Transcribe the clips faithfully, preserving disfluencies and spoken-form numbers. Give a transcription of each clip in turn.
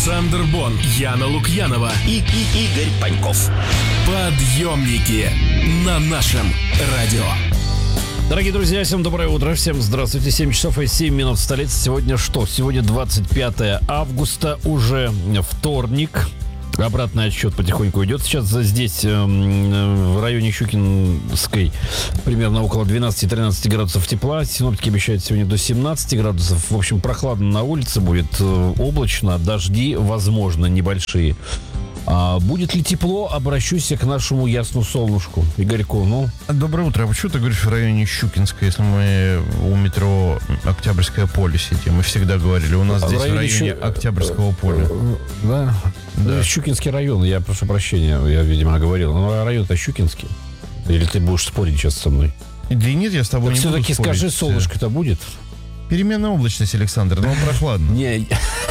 Александр Бон, Яна Лукьянова и, и Игорь Паньков. Подъемники на нашем радио. Дорогие друзья, всем доброе утро, всем здравствуйте. семь часов и семь минут в столице. Сегодня что? Сегодня двадцать пятое августа, уже вторник. Обратный отсчет потихоньку идет. Сейчас здесь, в районе Щукинской, примерно около двенадцать-тринадцать градусов тепла. Синоптики обещают сегодня до семнадцать градусов. В общем, прохладно на улице будет, облачно, дожди, возможно, небольшие. А будет ли тепло, обращусь я к нашему ясному солнышку. Игорьку, ну... Доброе утро. А почему ты говоришь в районе Щукинской, если мы у метро Октябрьское поле сидим? Мы всегда говорили, у нас а здесь в районе, в районе Щу... Октябрьского поля. Да. Да. Щукинский район, я прошу прощения, я, видимо, говорил. Но район-то Щукинский. Или ты будешь спорить сейчас со мной? Да нет, я с тобой так не буду спорить. Все-таки скажи, солнышко-то будет? Переменная облачность, Александр, но прохладно. Не...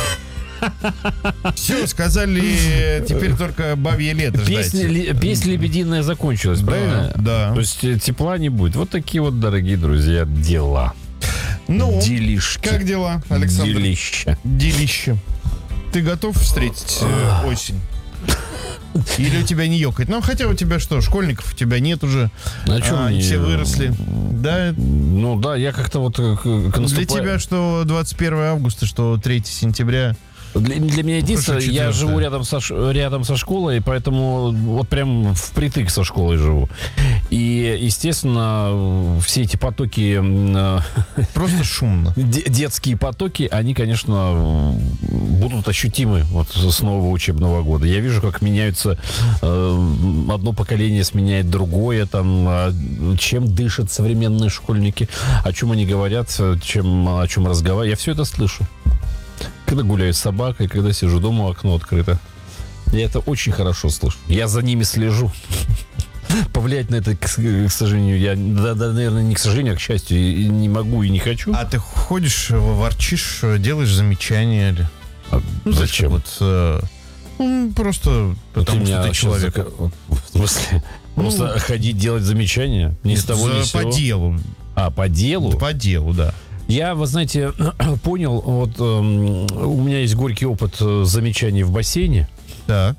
Все, сказали, теперь только бабье лето ждать. Песня, песня лебединая закончилась, да, правильно? Да. То есть тепла не будет. Вот такие вот, дорогие друзья, дела. Ну, делишки. Как дела, Александр? Делища. Делища. Ты готов встретить э, осень? Или у тебя не ёкает? Ну, хотя у тебя что, школьников у тебя нет уже. А, а они все выросли. Да? Ну да, я как-то вот конступаю. Для тебя что двадцать первое августа, что третьего сентября. Для, для меня единственное, я живу рядом со, рядом со школой, поэтому вот прям впритык со школой живу. И, естественно, все эти потоки... Просто шумно. Детские потоки, они, конечно, будут ощутимы вот с нового учебного года. Я вижу, как меняются... Одно поколение сменяет другое, там, чем дышат современные школьники, о чем они говорят, чем, о чем разговаривают. Я все это слышу. Когда гуляю с собакой, когда сижу дома, окно открыто. Я это очень хорошо слышу. Я за ними слежу. Повлиять на это, к, к сожалению, я, да, да, наверное, не к сожалению, а к счастью, и не могу и не хочу. А ты ходишь, ворчишь, делаешь замечания? Или... А ну, зачем? Вот, э, ну, просто потому ты что ты человек. Зак... В смысле? Ну, просто ходить, делать замечания? Не с того, за, ни по сего. делу. А, по делу? По делу, да. Я, вы знаете, понял, вот э, у меня есть горький опыт замечаний в бассейне. Да.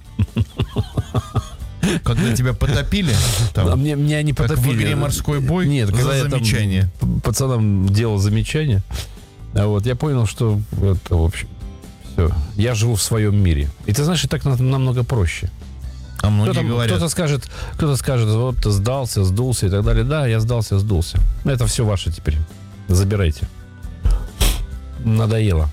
Когда тебя потопили? Там, да, мне, меня не потопили. Как в игре «Морской бой»? Нет, когда за я замечание. Там пацанам делал замечания. А вот я понял, что это, в общем, все. Я живу в своем мире. И ты знаешь, и так намного проще. А многие кто-то, говорят... кто-то скажет, кто-то скажет, вот ты сдался, сдулся и так далее. Да, я сдался, сдулся. Это все ваше теперь. Забирайте. Надоело.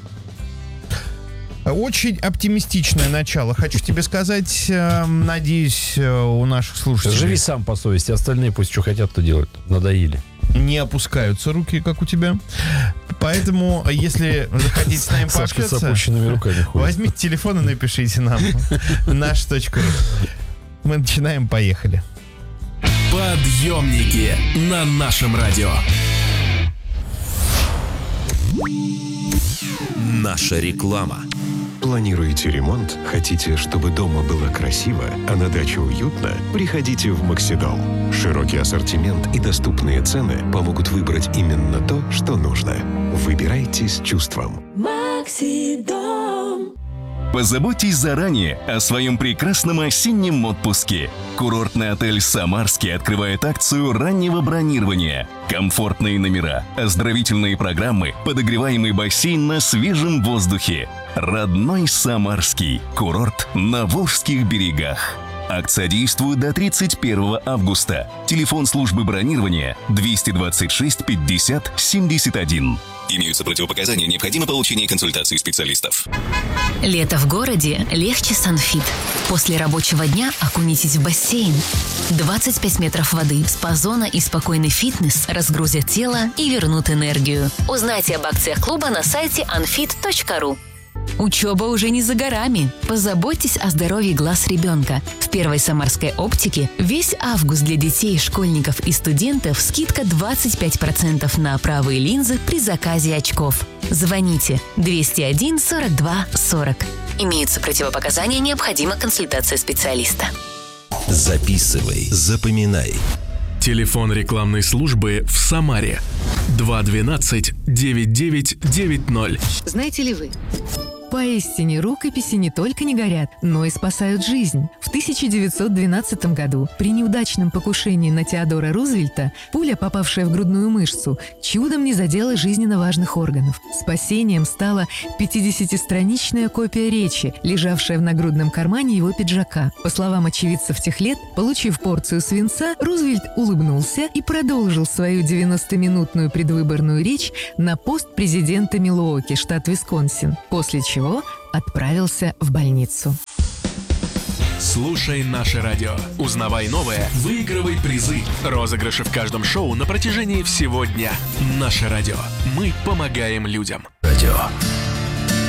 Очень оптимистичное начало. Хочу тебе сказать, э, надеюсь, у наших слушателей... Живи сам по совести, остальные пусть что хотят, то делают. Надоели. Не опускаются руки, как у тебя. Поэтому, если захотите с нами пообщаться, с опущенными руками возьмите телефон и напишите нам наш точку ру. Мы начинаем, поехали. Подъемники на нашем радио. Наша реклама. Планируете ремонт? Хотите, чтобы дома было красиво, а на даче уютно? Приходите в Максидом. Широкий ассортимент и доступные цены помогут выбрать именно то, что нужно. Выбирайте с чувством. Максидом. Позаботьтесь заранее о своем прекрасном осеннем отпуске. Курортный отель «Самарский» открывает акцию раннего бронирования. Комфортные номера, оздоровительные программы, подогреваемый бассейн на свежем воздухе. Родной Самарский. Курорт на Волжских берегах. Акция действует до тридцать первого августа. Телефон службы бронирования двести двадцать шесть пятьдесят семьдесят один. Имеются противопоказания, необходимо получение консультации специалистов. Лето в городе легче с Анфит. После рабочего дня окунитесь в бассейн. двадцать пять метров воды, спа-зона и спокойный фитнес разгрузят тело и вернут энергию. Узнайте об акциях клуба на сайте анфит точка ру. Учеба уже не за горами. Позаботьтесь о здоровье глаз ребенка. В первой самарской оптике весь август для детей, школьников и студентов скидка двадцать пять процентов на правые линзы при заказе очков. Звоните двести один сорок два сорок. Имеются противопоказания, необходима консультация специалиста. Записывай, запоминай. Телефон рекламной службы в Самаре два двенадцать девять девять девять ноль. Знаете ли вы, Поистине, рукописи не только не горят, но и спасают жизнь. В тысяча девятьсот двенадцатом году при неудачном покушении на Теодора Рузвельта пуля, попавшая в грудную мышцу, чудом не задела жизненно важных органов. Спасением стала пятидесятистраничная копия речи, лежавшая в нагрудном кармане его пиджака. По словам очевидцев тех лет, получив порцию свинца, Рузвельт улыбнулся и продолжил свою девяностоминутную предвыборную речь на пост президента Милуоки, штат Висконсин, после чего отправился в больницу. Слушай наше радио. Узнавай новое, выигрывай призы. Розыгрыши в каждом шоу на протяжении всего дня. Наше радио. Мы помогаем людям. Радио.